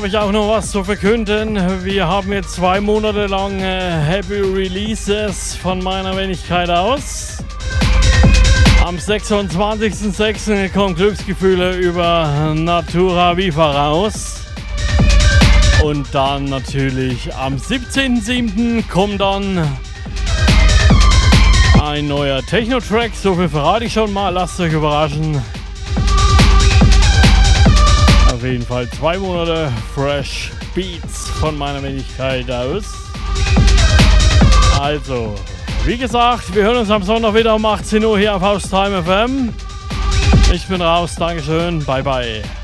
habe ich auch noch was zu verkünden. Wir haben jetzt 2 Monate lang Happy Releases von meiner Wenigkeit aus. Am 26.06. kommen Glücksgefühle über Natura Viva raus. Und dann natürlich am 17.07. kommt dann ein neuer Techno-Track. So viel verrate ich schon mal. Lasst euch überraschen. Auf jeden Fall 2 Monate Fresh Beats von meiner Wenigkeit aus. Also, wie gesagt, wir hören uns am Sonntag wieder um 18 Uhr hier auf Haustime FM. Ich bin raus, Dankeschön, bye bye.